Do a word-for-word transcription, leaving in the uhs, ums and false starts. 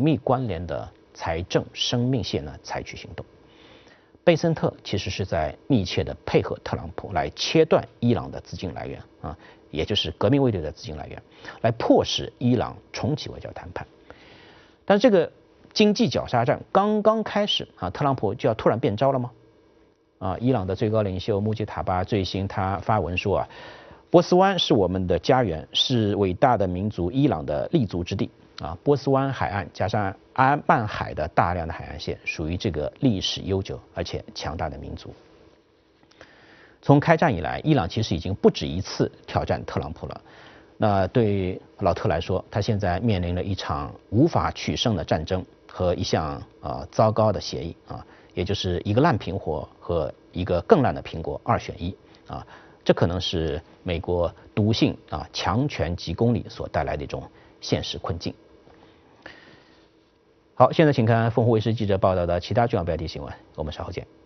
密关联的财政生命线呢采取行动。贝森特其实是在密切的配合特朗普来切断伊朗的资金来源啊，也就是革命卫队的资金来源，来迫使伊朗重启外交谈判。但这个经济绞杀战刚刚开始啊，特朗普就要突然变招了吗？啊，伊朗的最高领袖穆吉塔巴最新他发文说啊，波斯湾是我们的家园，是伟大的民族伊朗的立足之地啊。波斯湾海岸加上阿曼海的大量的海岸线，属于这个历史悠久而且强大的民族。从开战以来，伊朗其实已经不止一次挑战特朗普了。那对老特来说，他现在面临了一场无法取胜的战争和一项啊糟糕的协议啊，也就是一个烂苹果和一个更烂的苹果二选一啊。这可能是美国笃信啊强权即公理所带来的一种现实困境。好，现在请看凤凰卫视记者报道的其他重要标题新闻，我们稍后见。